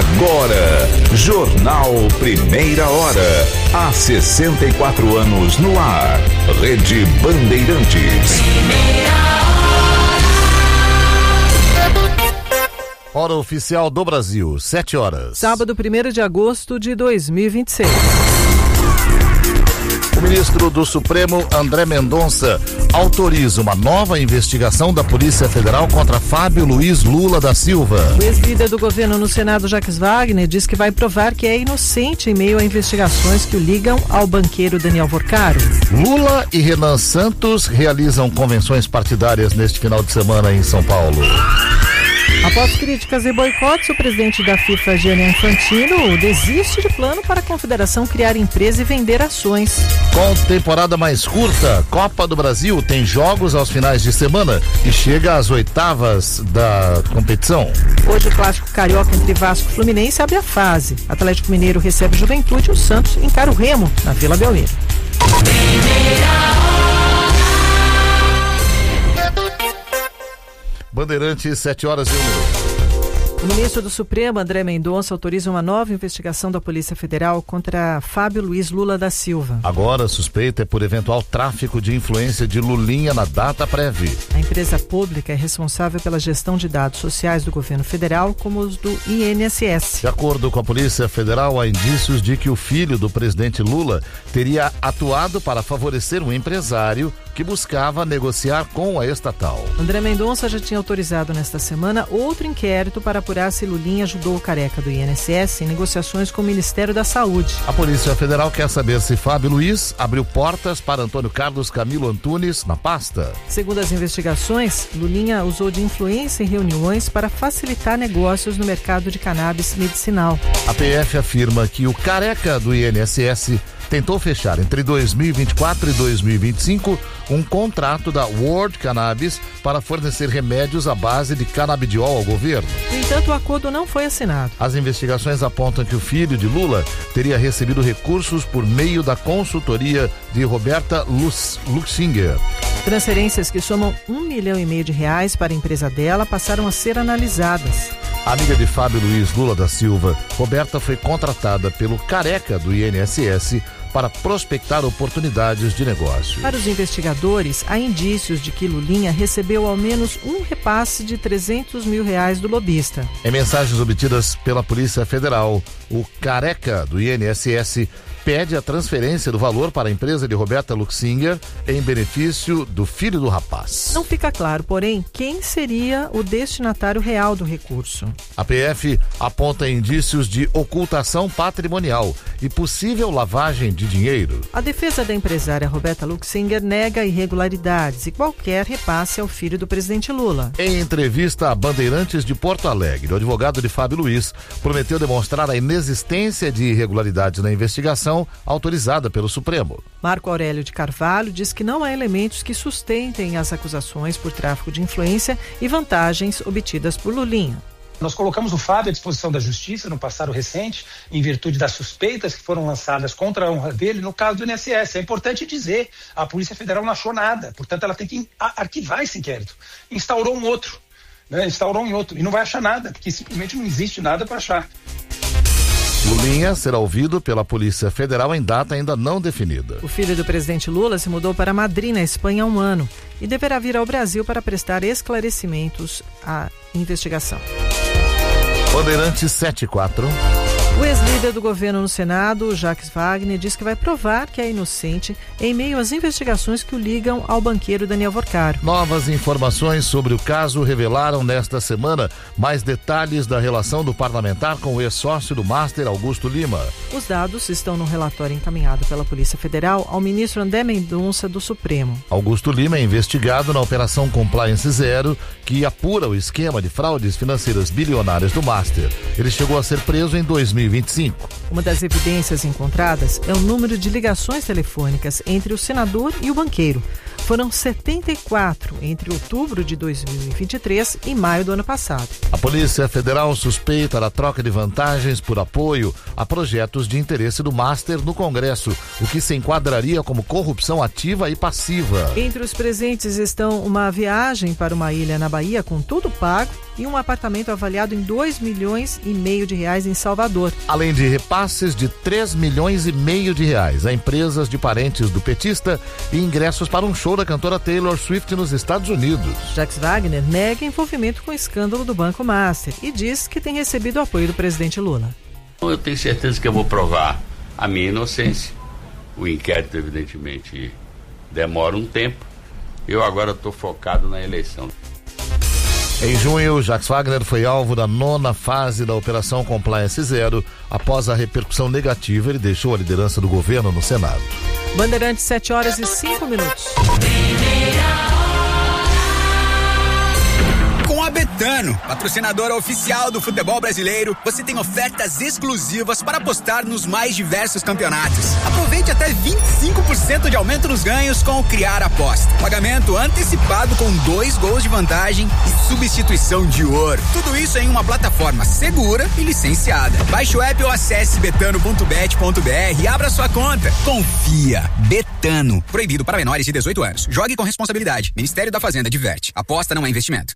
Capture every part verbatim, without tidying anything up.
Agora, Jornal Primeira Hora. Há sessenta e quatro anos no ar. Rede Bandeirantes. Hora oficial do Brasil, sete horas. Sábado, primeiro de agosto de dois mil e vinte e seis. O ministro do Supremo, André Mendonça, autoriza uma nova investigação da Polícia Federal contra Fábio Luiz Lula da Silva. O ex-líder do governo no Senado, Jacques Wagner, diz que vai provar que é inocente em meio a investigações que o ligam ao banqueiro Daniel Vorcaro. Lula e Renan Santos realizam convenções partidárias neste final de semana em São Paulo. Após críticas e boicotes, o presidente da FIFA, Gianni Infantino, desiste de plano para a confederação criar empresa e vender ações. Com temporada mais curta, Copa do Brasil tem jogos aos finais de semana e chega às oitavas da competição. Hoje o clássico carioca entre Vasco e Fluminense abre a fase. Atlético Mineiro recebe o Juventude e o Santos encara o Remo na Vila Belmiro. Bandeirantes, sete horas e um minuto. O ministro do Supremo, André Mendonça, autoriza uma nova investigação da Polícia Federal contra Fábio Luiz Lula da Silva. Agora a suspeita é por eventual tráfico de influência de Lulinha na data prévia. A empresa pública é responsável pela gestão de dados sociais do governo federal, como os do I N S S. De acordo com a Polícia Federal, há indícios de que o filho do presidente Lula teria atuado para favorecer um empresário que buscava negociar com a estatal. André Mendonça já tinha autorizado nesta semana outro inquérito para apurar se Lulinha ajudou o careca do I N S S em negociações com o Ministério da Saúde. A Polícia Federal quer saber se Fábio Luiz abriu portas para Antônio Carlos Camilo Antunes na pasta. Segundo as investigações, Lulinha usou de influência em reuniões para facilitar negócios no mercado de cannabis medicinal. A P F afirma que o careca do I N S S tentou fechar entre dois mil e vinte e quatro e dois mil e vinte e cinco um contrato da World Cannabis para fornecer remédios à base de canabidiol ao governo. No entanto, o acordo não foi assinado. As investigações apontam que o filho de Lula teria recebido recursos por meio da consultoria de Roberta Luxinger. Transferências que somam um milhão e meio de reais para a empresa dela passaram a ser analisadas. Amiga de Fábio Luiz Lula da Silva, Roberta foi contratada pelo careca do I N S S para prospectar oportunidades de negócio. Para os investigadores, há indícios de que Lulinha recebeu ao menos um repasse de trezentos mil reais do lobista. Em mensagens obtidas pela Polícia Federal, o careca do I N S S pede a transferência do valor para a empresa de Roberta Luxinger em benefício do filho do rapaz. Não fica claro, porém, quem seria o destinatário real do recurso. A P F aponta indícios de ocultação patrimonial e possível lavagem de dinheiro. A defesa da empresária Roberta Luxinger nega irregularidades e qualquer repasse ao filho do presidente Lula. Em entrevista a Bandeirantes de Porto Alegre, o advogado de Fábio Luiz prometeu demonstrar a inexistência de irregularidades na investigação autorizada pelo Supremo. Marco Aurélio de Carvalho diz que não há elementos que sustentem as acusações por tráfico de influência e vantagens obtidas por Lulinha. Nós colocamos o Fábio à disposição da Justiça no passado recente, em virtude das suspeitas que foram lançadas contra a honra dele no caso do I N S S. É importante dizer, a Polícia Federal não achou nada, portanto ela tem que arquivar esse inquérito. Instaurou um outro, né? Instaurou um outro, e não vai achar nada, porque simplesmente não existe nada para achar. Lulinha será ouvido pela Polícia Federal em data ainda não definida. O filho do presidente Lula se mudou para Madrid, na Espanha, há um ano e deverá vir ao Brasil para prestar esclarecimentos à investigação. Bandeirantes sete e quatro. O ex-líder do governo no Senado, Jacques Wagner, diz que vai provar que é inocente em meio às investigações que o ligam ao banqueiro Daniel Vorcaro. Novas informações sobre o caso revelaram nesta semana mais detalhes da relação do parlamentar com o ex-sócio do Master, Augusto Lima. Os dados estão no relatório encaminhado pela Polícia Federal ao ministro André Mendonça do Supremo. Augusto Lima é investigado na Operação Compliance Zero, que apura o esquema de fraudes financeiras bilionárias do Master. Ele chegou a ser preso em dois mil e vinte e cinco. Uma das evidências encontradas é o número de ligações telefônicas entre o senador e o banqueiro. Foram setenta e quatro entre outubro de dois mil e vinte e três e maio do ano passado. A Polícia Federal suspeita da troca de vantagens por apoio a projetos de interesse do Master no Congresso, o que se enquadraria como corrupção ativa e passiva. Entre os presentes estão uma viagem para uma ilha na Bahia com tudo pago e um apartamento avaliado em dois milhões e meio de reais em Salvador. Além de repasses de três milhões e meio de reais a empresas de parentes do petista e ingressos para um show da cantora Taylor Swift nos Estados Unidos. Jacques Wagner nega envolvimento com o escândalo do Banco Master e diz que tem recebido o apoio do presidente Lula. Eu tenho certeza que eu vou provar a minha inocência. O inquérito, evidentemente, demora um tempo. Eu agora estou focado na eleição. Em junho, Jacques Wagner foi alvo da nona fase da Operação Compliance Zero. Após a repercussão negativa, ele deixou a liderança do governo no Senado. Bandeirantes, sete horas e cinco minutos. Com a Betano, patrocinadora oficial do futebol brasileiro, você tem ofertas exclusivas para apostar nos mais diversos campeonatos. Aproveite até vinte e cinco por cento de aumento nos ganhos com o Criar Aposta. Pagamento antecipado com dois gols de vantagem e substituição de ouro. Tudo isso em uma plataforma segura e licenciada. Baixe o app ou acesse betano ponto bet ponto br e abra sua conta. Confia. Betano. Proibido para menores de dezoito anos. Jogue com responsabilidade. Ministério da Fazenda diverte. Aposta não é investimento.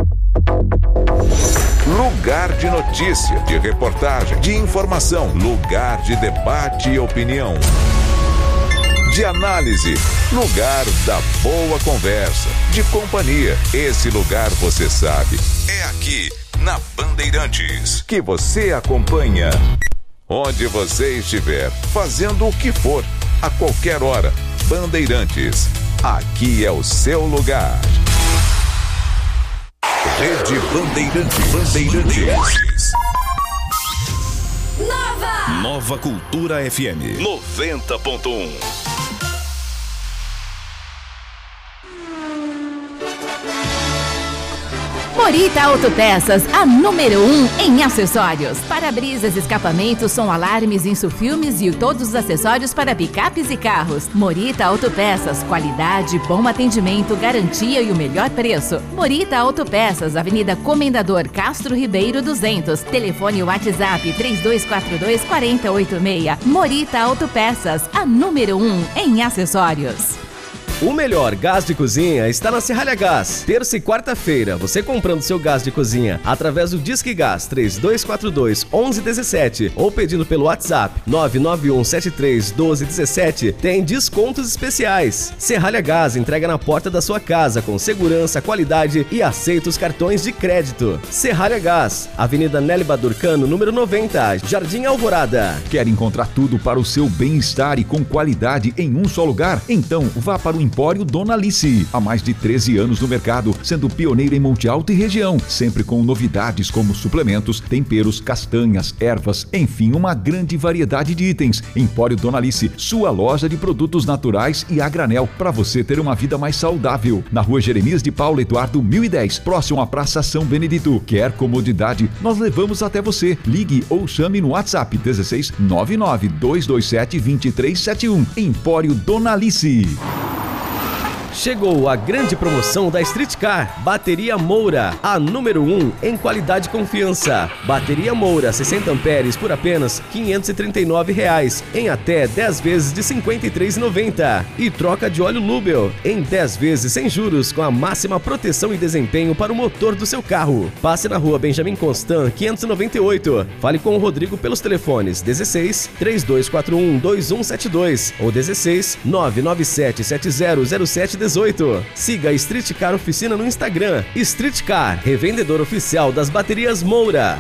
Lugar de notícia, de reportagem, de informação. Lugar de debate e opinião. De análise. Lugar da boa conversa. De companhia. Esse lugar você sabe. É aqui, na Bandeirantes, que você acompanha. Onde você estiver, fazendo o que for, a qualquer hora. Bandeirantes. Aqui é o seu lugar. Rede Bandeirantes. Bandeirantes. Nova! Nova Cultura F M noventa ponto um. Morita Autopeças, a número um em acessórios. Para-brisas, escapamentos, som, alarmes, insufilmes e todos os acessórios para picapes e carros. Morita Autopeças, qualidade, bom atendimento, garantia e o melhor preço. Morita Autopeças, Avenida Comendador Castro Ribeiro duzentos. Telefone WhatsApp três dois quatro dois, quatro zero oito seis. Morita Autopeças, a número um em acessórios. O melhor gás de cozinha está na Serralha Gás. Terça e quarta-feira, você comprando seu gás de cozinha através do Disque Gás três dois quatro dois, um um um sete ou pedindo pelo WhatsApp nove nove um sete três, um dois um sete, tem descontos especiais. Serralha Gás entrega na porta da sua casa com segurança, qualidade e aceita os cartões de crédito. Serralha Gás, Avenida Nelly Badurcano, número noventa, Jardim Alvorada. Quer encontrar tudo para o seu bem-estar e com qualidade em um só lugar? Então vá para o Empório Dona Alice. Há mais de treze anos no mercado, sendo pioneira em Monte Alto e região, sempre com novidades como suplementos, temperos, castanhas, ervas, enfim, uma grande variedade de itens. Empório Dona Alice, sua loja de produtos naturais e a granel, para você ter uma vida mais saudável. Na Rua Jeremias de Paulo Eduardo mil e dez, próximo à Praça São Benedito. Quer comodidade? Nós levamos até você. Ligue ou chame no WhatsApp dezesseis, nove nove dois dois sete, dois três sete um. Empório Dona Alice. Chegou a grande promoção da Street Car, Bateria Moura, a número um em qualidade e confiança. Bateria Moura, sessenta amperes por apenas quinhentos e trinta e nove reais, em até dez vezes de cinquenta e três reais e noventa centavos. E troca de óleo Lubel, em dez vezes sem juros, com a máxima proteção e desempenho para o motor do seu carro. Passe na Rua Benjamin Constant, quinhentos e noventa e oito. Fale com o Rodrigo pelos telefones dezesseis, três dois quatro um, dois um sete dois ou dezesseis, nove nove sete sete zero zero sete dezoito. Siga a Street Car Oficina no Instagram. Street Car, revendedor oficial das baterias Moura.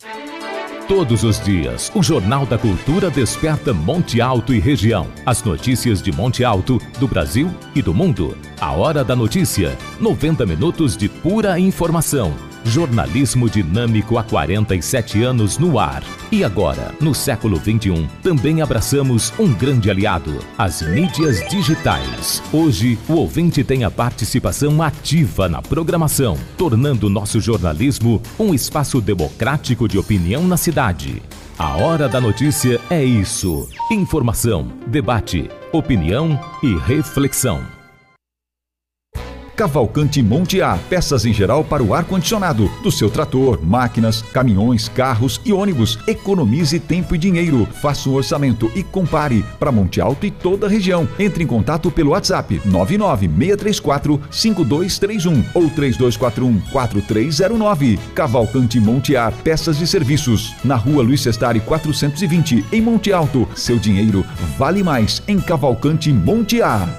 Todos os dias, o Jornal da Cultura desperta Monte Alto e região. As notícias de Monte Alto, do Brasil e do mundo. A Hora da Notícia. noventa minutos de pura informação. Jornalismo dinâmico há quarenta e sete anos no ar. E agora, no século vinte e um, também abraçamos um grande aliado, as mídias digitais. Hoje, o ouvinte tem a participação ativa na programação, tornando nosso jornalismo um espaço democrático de opinião na cidade. A Hora da Notícia é isso: informação, debate, opinião e reflexão. Cavalcante Monte A, peças em geral para o ar-condicionado do seu trator, máquinas, caminhões, carros e ônibus. Economize tempo e dinheiro. Faça um orçamento e compare para Monte Alto e toda a região. Entre em contato pelo WhatsApp nove nove seis três quatro cinco dois três um ou três dois quatro um quatro três zero nove. Cavalcante Monte A, peças e serviços. Na rua Luiz Sestari quatrocentos e vinte, em Monte Alto. Seu dinheiro vale mais em Cavalcante Monte A.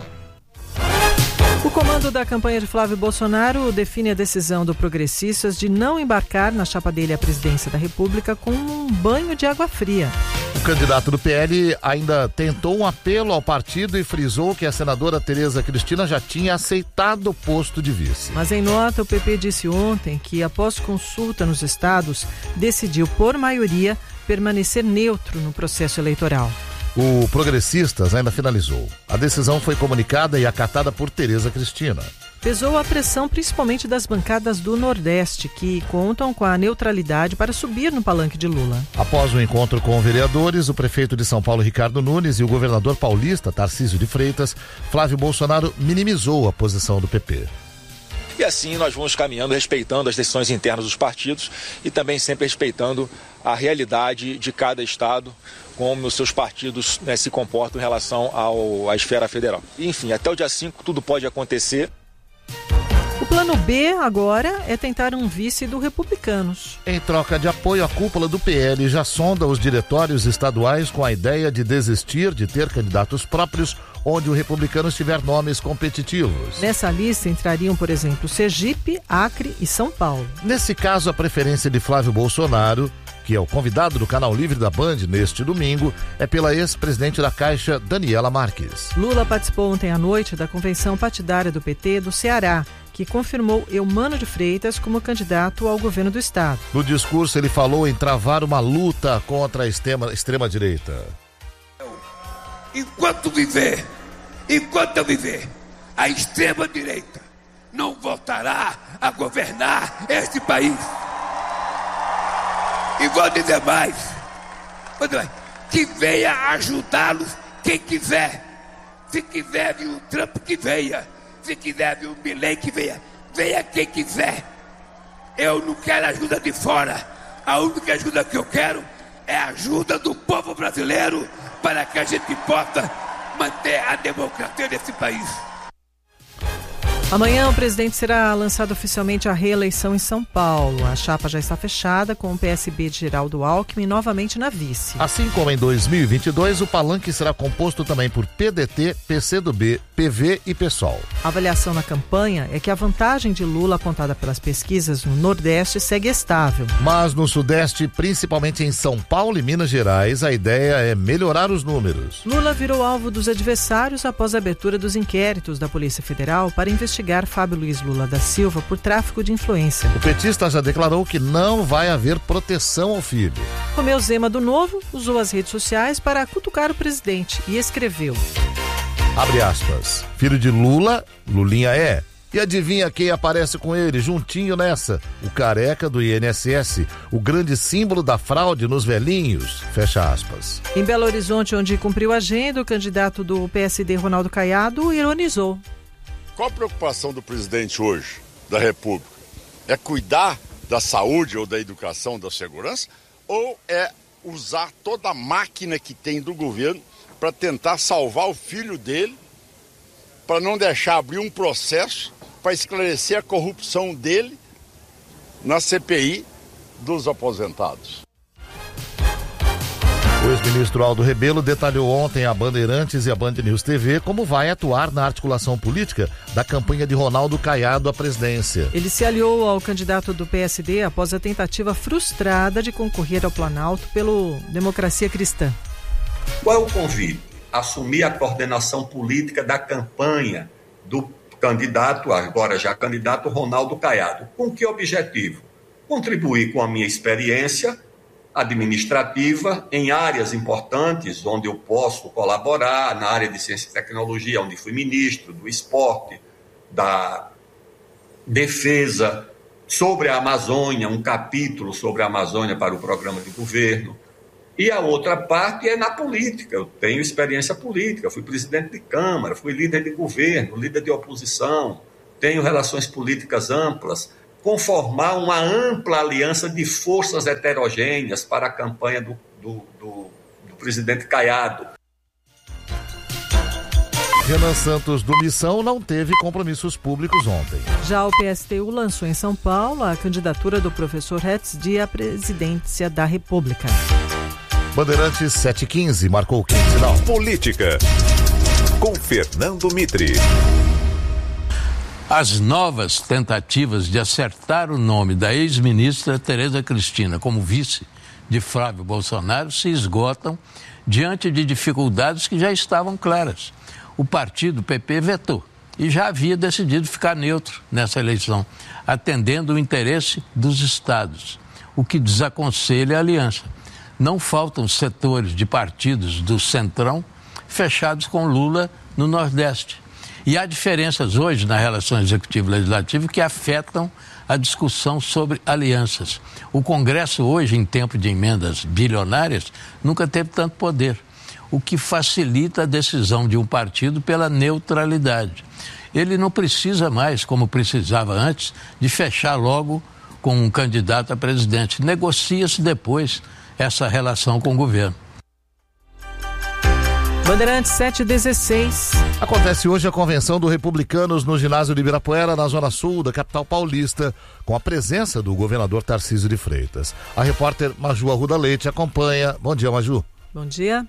O comando da campanha de Flávio Bolsonaro define a decisão do Progressistas de não embarcar na chapa dele à presidência da República com um banho de água fria. O candidato do P L ainda tentou um apelo ao partido e frisou que a senadora Tereza Cristina já tinha aceitado o posto de vice. Mas em nota, o P P disse ontem que, após consulta nos estados, decidiu, por maioria, permanecer neutro no processo eleitoral. O Progressistas ainda finalizou. A decisão foi comunicada e acatada por Tereza Cristina. Pesou a pressão principalmente das bancadas do Nordeste, que contam com a neutralidade para subir no palanque de Lula. Após o encontro com vereadores, o prefeito de São Paulo, Ricardo Nunes, e o governador paulista, Tarcísio de Freitas, Flávio Bolsonaro minimizou a posição do P P. E assim nós vamos caminhando, respeitando as decisões internas dos partidos e também sempre respeitando a realidade de cada estado, como os seus partidos, né, se comportam em relação ao, à esfera federal. Enfim, até o dia cinco tudo pode acontecer. O plano B agora é tentar um vice do Republicanos. Em troca de apoio, a cúpula do P L já sonda os diretórios estaduais com a ideia de desistir de ter candidatos próprios onde o Republicanos tiver nomes competitivos. Nessa lista entrariam, por exemplo, Sergipe, Acre e São Paulo. Nesse caso, a preferência de Flávio Bolsonaro, que é o convidado do Canal Livre da Band neste domingo, é pela ex-presidente da Caixa, Daniela Marques. Lula participou ontem à noite da convenção partidária do P T do Ceará, que confirmou Eumano de Freitas como candidato ao governo do estado. No discurso, ele falou em travar uma luta contra a extrema, extrema-direita. Enquanto viver, enquanto eu viver, a extrema-direita não voltará a governar este país. E vou dizer mais, que venha ajudá-los quem quiser. Se quiser vir o Trump, que venha. Se quiser vir o Milley, que venha. Venha quem quiser. Eu não quero ajuda de fora. A única ajuda que eu quero é a ajuda do povo brasileiro para que a gente possa manter a democracia desse país. Amanhã o presidente será lançado oficialmente à reeleição em São Paulo. A chapa já está fechada com o P S B de Geraldo Alckmin novamente na vice. Assim como em dois mil e vinte e dois, o palanque será composto também por P D T, P C do B, P V e PSOL. A avaliação na campanha é que a vantagem de Lula apontada pelas pesquisas no Nordeste segue estável. Mas no Sudeste, principalmente em São Paulo e Minas Gerais, a ideia é melhorar os números. Lula virou alvo dos adversários após a abertura dos inquéritos da Polícia Federal para investigar Fábio Luiz Lula da Silva por tráfico de influência. O petista já declarou que não vai haver proteção ao filho. Romeu Zema, do Novo, usou as redes sociais para cutucar o presidente e escreveu: abre aspas, filho de Lula, Lulinha é. E adivinha quem aparece com ele, juntinho nessa? O careca do I N S S, o grande símbolo da fraude nos velhinhos, fecha aspas. Em Belo Horizonte, onde cumpriu a agenda, o candidato do P S D, Ronaldo Caiado, ironizou. Qual a preocupação do presidente hoje, da República? É cuidar da saúde ou da educação, da segurança? Ou é usar toda a máquina que tem do governo para tentar salvar o filho dele, para não deixar abrir um processo para esclarecer a corrupção dele na C P I dos aposentados? O ex-ministro Aldo Rebelo detalhou ontem à Bandeirantes e à Band News T V como vai atuar na articulação política da campanha de Ronaldo Caiado à presidência. Ele se aliou ao candidato do P S D após a tentativa frustrada de concorrer ao Planalto pelo Democracia Cristã. Qual é o convite? Assumir a coordenação política da campanha do candidato, agora já candidato, Ronaldo Caiado. Com que objetivo? Contribuir com a minha experiência administrativa em áreas importantes onde eu posso colaborar, na área de ciência e tecnologia, onde fui ministro, do esporte, da defesa, sobre a Amazônia, um capítulo sobre a Amazônia para o programa de governo. E a outra parte é na política. Eu tenho experiência política, fui presidente de Câmara, fui líder de governo, líder de oposição, tenho relações políticas amplas, conformar uma ampla aliança de forças heterogêneas para a campanha do, do, do, do presidente Caiado. Renan Santos do Missão não teve compromissos públicos ontem. Já o P S T U lançou em São Paulo a candidatura do professor Hetz à presidência da República. Bandeirantes sete e quinze, marcou o quinze, não. Política, com Fernando Mitre. As novas tentativas de acertar o nome da ex-ministra Tereza Cristina como vice de Flávio Bolsonaro se esgotam diante de dificuldades que já estavam claras. O partido P P vetou e já havia decidido ficar neutro nessa eleição, atendendo o interesse dos estados, o que desaconselha a aliança. Não faltam setores de partidos do Centrão fechados com Lula no Nordeste. E há diferenças hoje na relação executivo-legislativo que afetam a discussão sobre alianças. O Congresso hoje, em tempo de emendas bilionárias, nunca teve tanto poder, o que facilita a decisão de um partido pela neutralidade. Ele não precisa mais, como precisava antes, de fechar logo com um candidato a presidente. Negocia-se depois essa relação com o governo. Bandeirantes sete e dezesseis. Acontece hoje a convenção do Republicanos no ginásio de Ibirapuera, na zona sul da capital paulista, com a presença do governador Tarcísio de Freitas. A repórter Maju Arruda Leite acompanha. Bom dia, Maju. Bom dia.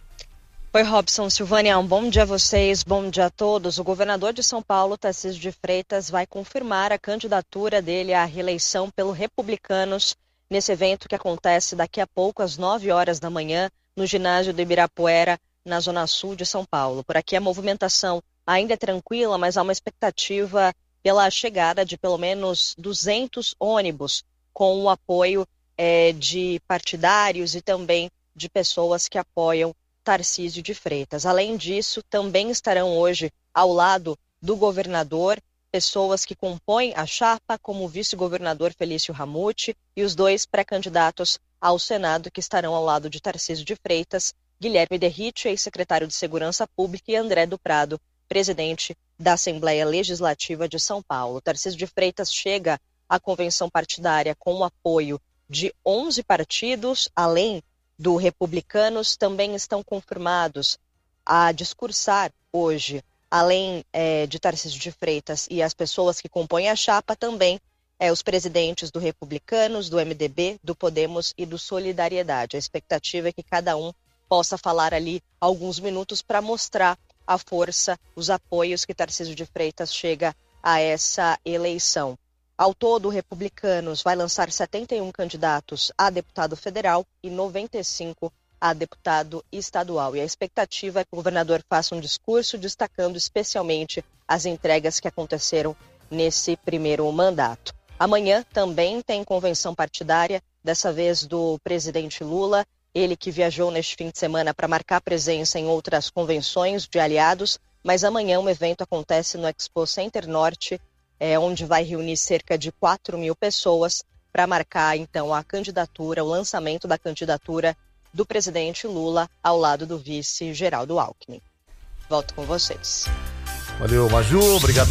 Oi, Robson, Silvânia, um bom dia a vocês, bom dia a todos. O governador de São Paulo, Tarcísio de Freitas, vai confirmar a candidatura dele à reeleição pelo Republicanos nesse evento que acontece daqui a pouco, às nove horas da manhã, no ginásio do Ibirapuera, na zona sul de São Paulo. Por aqui a movimentação ainda é tranquila, mas há uma expectativa pela chegada de pelo menos duzentos ônibus com o apoio é, de partidários e também de pessoas que apoiam Tarcísio de Freitas. Além disso, também estarão hoje ao lado do governador pessoas que compõem a chapa, como o vice-governador Felício Ramute e os dois pré-candidatos ao Senado que estarão ao lado de Tarcísio de Freitas, Guilherme Derrite, ex-secretário de Segurança Pública, e André do Prado, presidente da Assembleia Legislativa de São Paulo. Tarcísio de Freitas chega à convenção partidária com o apoio de onze partidos, além do Republicanos. Também estão confirmados a discursar hoje, além é, de Tarcísio de Freitas e as pessoas que compõem a chapa, também é, os presidentes do Republicanos, do M D B, do Podemos e do Solidariedade. A expectativa é que cada um possa falar ali alguns minutos para mostrar a força, os apoios que Tarcísio de Freitas chega a essa eleição. Ao todo, o Republicanos vai lançar setenta e um candidatos a deputado federal e noventa e cinco a deputado estadual. E a expectativa é que o governador faça um discurso destacando especialmente as entregas que aconteceram nesse primeiro mandato. Amanhã também tem convenção partidária, dessa vez do presidente Lula, ele que viajou neste fim de semana para marcar presença em outras convenções de aliados, mas amanhã um evento acontece no Expo Center Norte, é, onde vai reunir cerca de quatro mil pessoas para marcar então a candidatura, o lançamento da candidatura do presidente Lula ao lado do vice Geraldo Alckmin. Volto com vocês. Valeu, Maju, obrigado.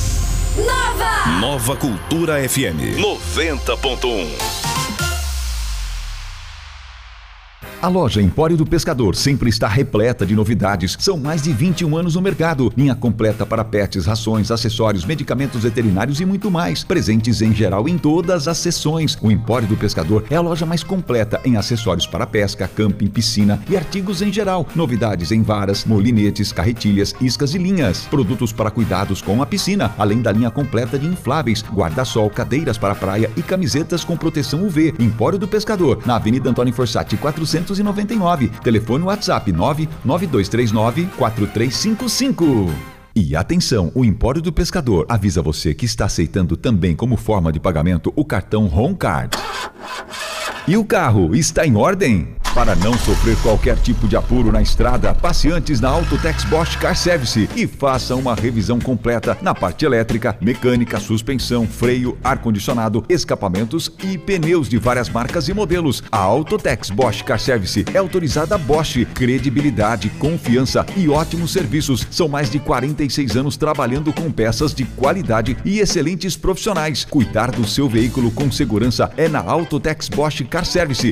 Nova! Nova Cultura F M noventa ponto um. A loja Empório do Pescador sempre está repleta de novidades. São mais de vinte e um anos no mercado. Linha completa para pets, rações, acessórios, medicamentos veterinários e muito mais. Presentes em geral em todas as seções. O Empório do Pescador é a loja mais completa em acessórios para pesca, camping, piscina e artigos em geral. Novidades em varas, molinetes, carretilhas, iscas e linhas. Produtos para cuidados com a piscina, além da linha completa de infláveis, guarda-sol, cadeiras para praia e camisetas com proteção U V. Empório do Pescador, na Avenida Antônio Forsatti, quatrocentos e noventa e nove. Telefone WhatsApp nove nove dois três nove quatro três cinco cinco. E atenção, o Empório do Pescador avisa você que está aceitando também como forma de pagamento o cartão Home Card. E o carro está em ordem? Para não sofrer qualquer tipo de apuro na estrada, passe antes na Autotex Bosch Car Service e faça uma revisão completa na parte elétrica, mecânica, suspensão, freio, ar-condicionado, escapamentos e pneus de várias marcas e modelos. A Autotex Bosch Car Service é autorizada Bosch, credibilidade, confiança e ótimos serviços. São mais de quarenta e seis anos trabalhando com peças de qualidade e excelentes profissionais. Cuidar do seu veículo com segurança é na Autotex Bosch Car Service.